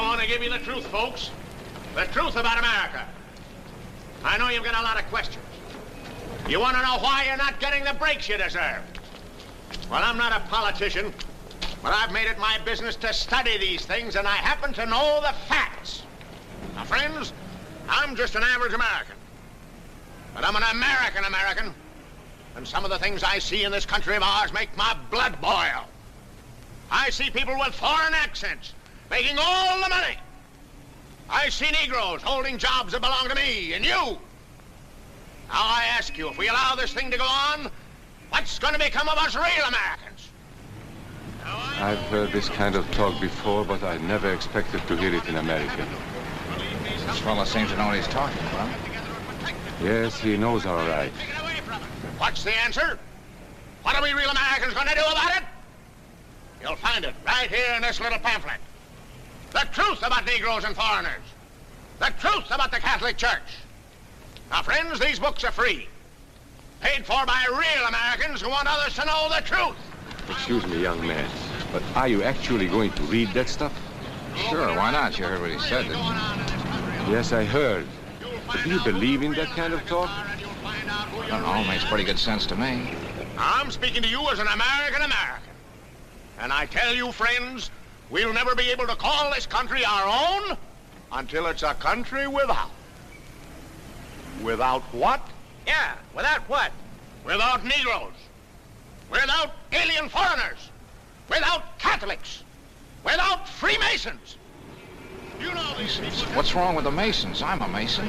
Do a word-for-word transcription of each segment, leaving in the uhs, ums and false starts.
want to give you the truth, folks. The truth about America. I know you've got a lot of questions. You want to know why you're not getting the breaks you deserve. Well, I'm not a politician, but I've made it my business to study these things, and I happen to know the facts. Now, friends, I'm just an average American. But I'm an American American, and some of the things I see in this country of ours make my blood boil. I see people with foreign accents making all the money. I see Negroes holding jobs that belong to me and you. Now I ask you, if we allow this thing to go on, what's going to become of us real Americans? I've heard this kind of talk before, but I never expected to hear it in America. This fellow seems to know what he's talking about. Yes, he knows all right. What's the answer? What are we real Americans going to do about it? You'll find it right here in this little pamphlet. The truth about Negroes and foreigners. The truth about the Catholic Church. Now, friends, these books are free. Paid for by real Americans who want others to know the truth. Excuse me, young man, but are you actually going to read that stuff? Sure, why not? You heard what he said, didn't you? Yes, I heard. But do you believe in that kind of talk? I don't know, makes pretty good sense to me. I'm speaking to you as an American American. And I tell you, friends, we'll never be able to call this country our own until it's a country without. Without what? Yeah, without what? Without Negroes. Without alien foreigners. Without Catholics. Without Freemasons. You know these Masons? What's wrong with the Masons? I'm a Mason.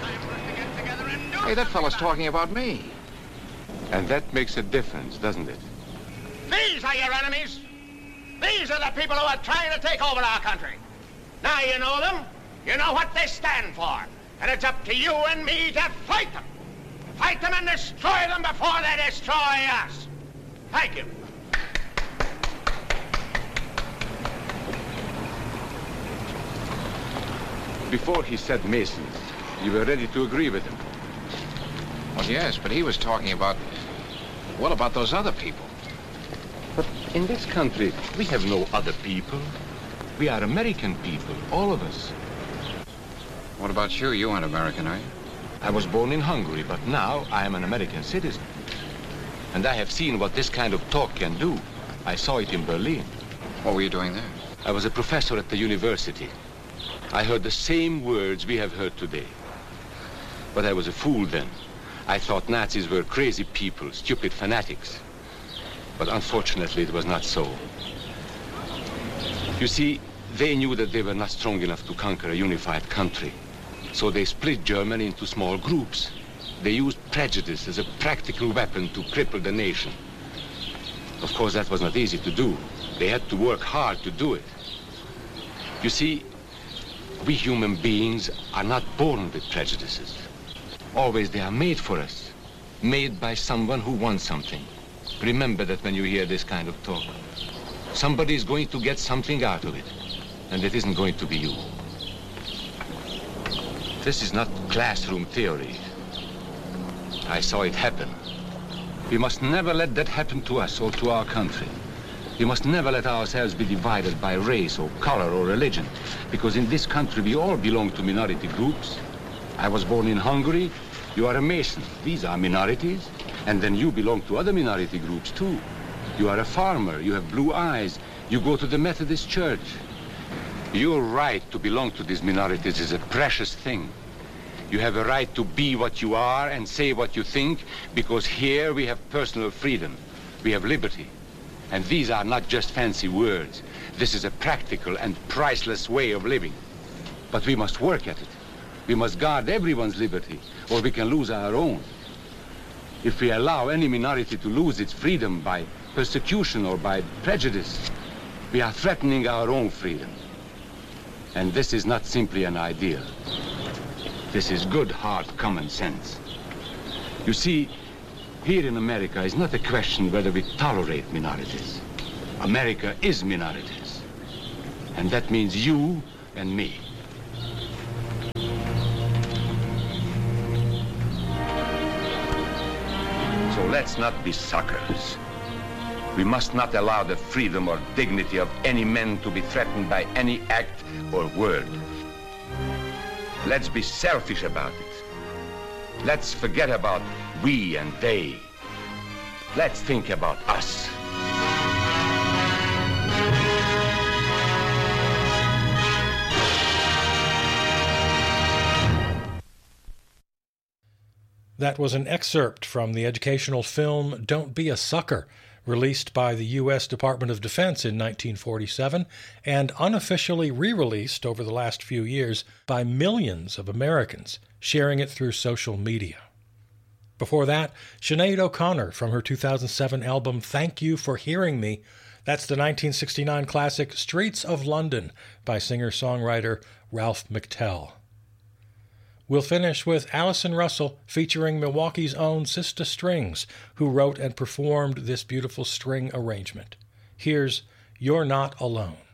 Hey, that fella's talking about me. And that makes a difference, doesn't it? These are your enemies. These are the people who are trying to take over our country. Now you know them. You know what they stand for. And it's up to you and me to fight them. Fight them and destroy them before they destroy us. Thank you. Before he said Masons, you were ready to agree with him. Well, yes, but he was talking about, what about those other people? But in this country, we have no other people. We are American people, all of us. What about you? You aren't American, are you? I was born in Hungary, but now I am an American citizen. And I have seen what this kind of talk can do. I saw it in Berlin. What were you doing there? I was a professor at the university. I heard the same words we have heard today. But I was a fool then. I thought Nazis were crazy people, stupid fanatics. But unfortunately, it was not so. You see, they knew that they were not strong enough to conquer a unified country. So they split Germany into small groups. They used prejudice as a practical weapon to cripple the nation. Of course, that was not easy to do. They had to work hard to do it. You see, we human beings are not born with prejudices. Always they are made for us, made by someone who wants something. Remember that when you hear this kind of talk. Somebody is going to get something out of it, and it isn't going to be you. This is not classroom theory. I saw it happen. We must never let that happen to us or to our country. We must never let ourselves be divided by race or color or religion, because in this country we all belong to minority groups. I was born in Hungary. You are a Mason. These are minorities. And then you belong to other minority groups too. You are a farmer. You have blue eyes. You go to the Methodist Church. Your right to belong to these minorities is a precious thing. You have a right to be what you are and say what you think, because here we have personal freedom. We have liberty. And these are not just fancy words. This is a practical and priceless way of living. But we must work at it. We must guard everyone's liberty, or we can lose our own. If we allow any minority to lose its freedom by persecution or by prejudice, we are threatening our own freedom. And this is not simply an ideal. This is good, hard common sense. You see, here in America is not a question whether we tolerate minorities. America is minorities. And that means you and me. So let's not be suckers. We must not allow the freedom or dignity of any man to be threatened by any act or word. Let's be selfish about it. Let's forget about we and they. Let's think about us. That was an excerpt from the educational film Don't Be a Sucker, released by the U S Department of Defense in nineteen forty-seven and unofficially re-released over the last few years by millions of Americans sharing it through social media. Before that, Sinead O'Connor from her two thousand seven album Thank You for Hearing Me. That's the nineteen sixty-nine classic Streets of London by singer-songwriter Ralph McTell. We'll finish with Allison Russell featuring Milwaukee's own Sista Strings, who wrote and performed this beautiful string arrangement. Here's You're Not Alone.